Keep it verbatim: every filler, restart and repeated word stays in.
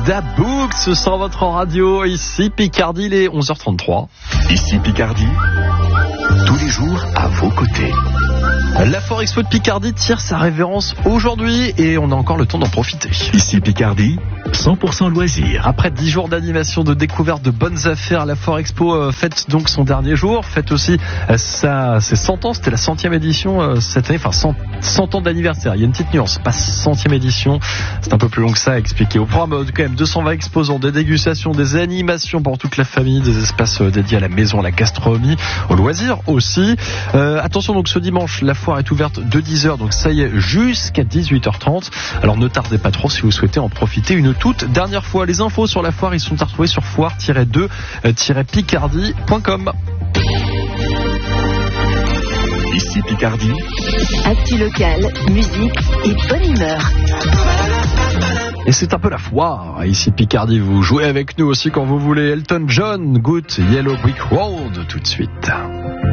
d'Abooks sur votre radio. Ici Picardie, il est onze heures trente-trois. Ici Picardie, tous les jours à vos côtés. La Foire Expo de Picardie tire sa révérence aujourd'hui et on a encore le temps d'en profiter. Ici Picardie, cent pour cent loisirs. Après dix jours d'animation, de découverte, de bonnes affaires, la Foire Expo euh, fête donc son dernier jour, fête aussi euh, sa, ses cent ans, c'était la centième édition euh, cette année, enfin cent, cent ans d'anniversaire. Il y a une petite nuance, pas centième édition, c'est un peu plus long que ça à expliquer. Au programme, euh, quand même deux cent vingt exposants, des dégustations, des animations pour toute la famille, des espaces euh, dédiés à la maison, à la gastronomie, aux loisirs aussi. Euh, attention donc ce dimanche, la foire est ouverte de dix heures, donc ça y est, jusqu'à dix-huit heures trente. Alors ne tardez pas trop si vous souhaitez en profiter une toute dernière fois. Les infos sur la foire, ils sont à retrouver sur foire tiret deux tiret picardie point com. Ici Picardie, actu locale, musique et bonne humeur. Et c'est un peu la foire. Ici Picardie, vous jouez avec nous aussi quand vous voulez. Elton John, Good Yellow Brick Road tout de suite.